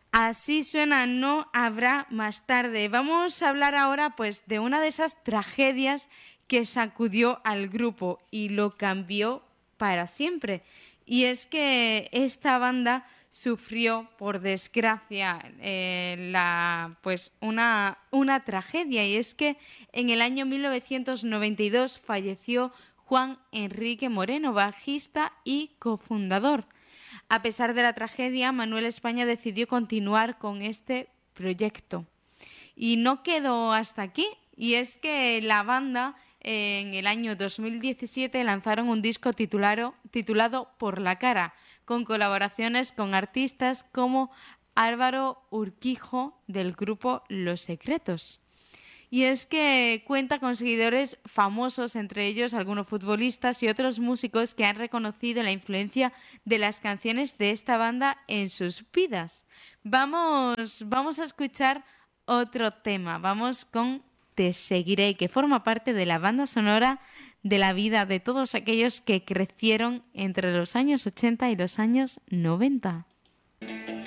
Así suena, no habrá más tarde. Vamos a hablar ahora pues de una de esas tragedias que sacudió al grupo y lo cambió para siempre. Y es que esta banda sufrió, por desgracia, una tragedia. Y es que en el año 1992 falleció Juan Enrique Moreno, bajista y cofundador. A pesar de la tragedia, Manuel España decidió continuar con este proyecto. Y no quedó hasta aquí, y es que la banda en el año 2017 lanzaron un disco titulado Por la cara, con colaboraciones con artistas como Álvaro Urquijo del grupo Los Secretos. Y es que cuenta con seguidores famosos, entre ellos algunos futbolistas y otros músicos que han reconocido la influencia de las canciones de esta banda en sus vidas. Vamos a escuchar otro tema. Vamos con Te seguiré, que forma parte de la banda sonora de la vida de todos aquellos que crecieron entre los años 80 y los años 90.